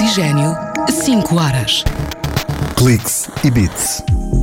Oxigênio, 5 horas. Cliques e Beats.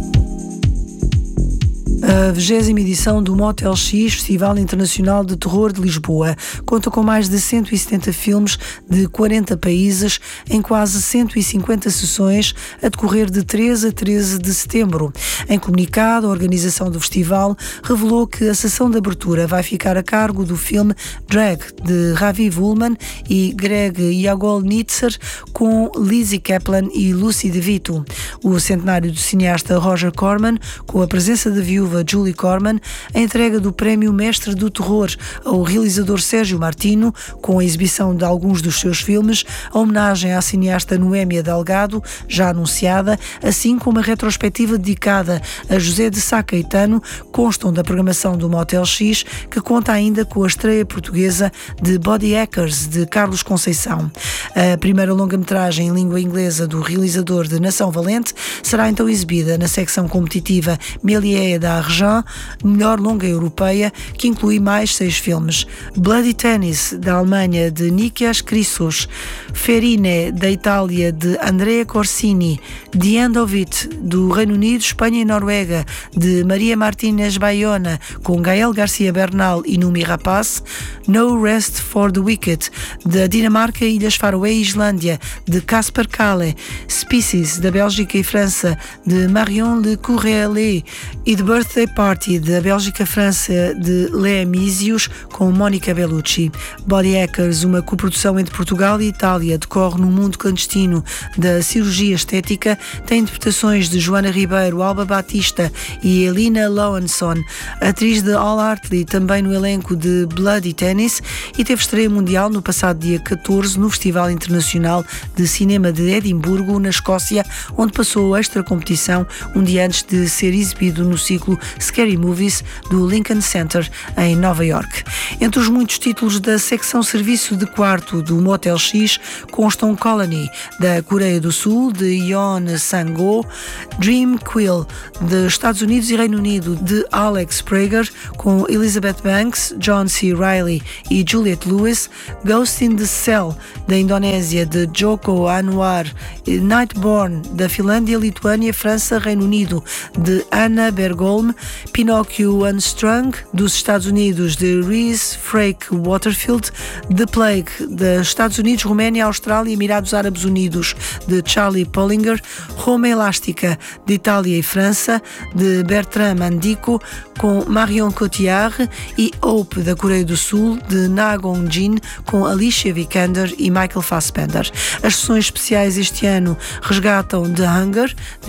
A 20ª edição do Motel X, Festival Internacional de Terror de Lisboa, conta com mais de 170 filmes de 40 países em quase 150 sessões a decorrer de 3 a 13 de setembro. Em comunicado, a organização do festival revelou que a sessão de abertura vai ficar a cargo do filme Drag, de Raviv Ullman e Greg Yagolnitzer, com Lizzie Kaplan e Lucy DeVito. O centenário do cineasta Roger Corman, com a presença da viúva Julie Corman, a entrega do Prémio Mestre do Terror ao realizador Sérgio Martino, com a exibição de alguns dos seus filmes, a homenagem à cineasta Noémia Delgado, já anunciada, assim como a retrospectiva dedicada a José de Sá Caetano, constam da programação do Motel X, que conta ainda com a estreia portuguesa de Body Hackers, de Carlos Conceição. A primeira longa-metragem em língua inglesa do realizador de Nação Valente será então exibida na secção competitiva Méliès da Argent, melhor longa europeia, que inclui mais 6 filmes. Bloody Tennis, da Alemanha, de Nikias Chrysos, Ferine, da Itália, de Andrea Corsini, The End of It, do Reino Unido, Espanha e Noruega, de Maria Martínez Bayona, com Gael Garcia Bernal e Numi Rapaz, No Rest for the Wicked, da Dinamarca, Ilhas Faroé e Islândia, de Casper Kalle, Species, da Bélgica e França, de Marion Le Courrelet, e The Birthday Party, da Bélgica-França, de Léa Mísios, com Mónica Bellucci. Body Hackers, uma coprodução entre Portugal e Itália, decorre no mundo clandestino da cirurgia estética, tem interpretações de Joana Ribeiro, Alba Batista e Elina Lowenson, atriz de All Hartley, também no elenco de Bloody Tennis, e teve estreia mundial no passado dia 14 no Festival Internacional de Cinema de Edimburgo, na Escócia, onde passou a extra competição um dia antes de ser exibido no ciclo Scary Movies do Lincoln Center, em Nova York. Entre os muitos títulos da secção Serviço de Quarto do Motel X constam Colony, da Coreia do Sul, de Yeon Sang-ho, Dream Quill, dos Estados Unidos e Reino Unido, de Alex Prager, com Elizabeth Banks, John C. Reilly e Juliette Lewis, Ghost in the Cell, da Indonésia, de Joko Anwar, Nightborn, da Finlândia, Lituânia, França, Reino Unido, de Anna Bergholm, Pinóquio Unstrung, dos Estados Unidos, de Reese Frake Waterfield, The Plague, dos Estados Unidos, Roménia, Austrália e Emirados Árabes Unidos, de Charlie Pollinger, Roma Elástica, de Itália e França, de Bertrand Mandico, com Marion Cotillard, e Hope, da Coreia do Sul, de Na Gong-jin, com Alicia Vikander e Michael Fassbender. As sessões especiais este ano resgatam The Hunger, de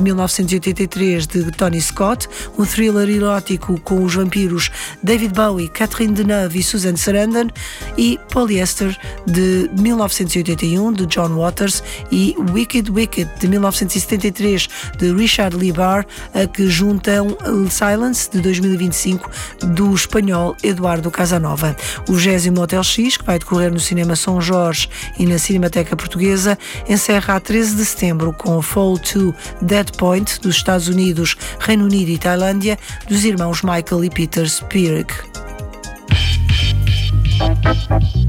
1983, de Tony Scott, um thriller erótico com os vampiros David Bowie, Catherine Deneuve e Susan Sarandon, e Polyester, de 1981, de John Waters, e Wicked Wicked, de 1973, de Richard Lee Barr, a que juntam Silence, de 2025, do espanhol Eduardo Casanova. O 20º Motel X, que vai decorrer no Cinema São Jorge e na Cinemateca Portuguesa, encerra a 13 de setembro com Fall 2 Dead Point, dos Estados Unidos, Reino Unido e Tailândia, dos irmãos Michael e Peter Spierig.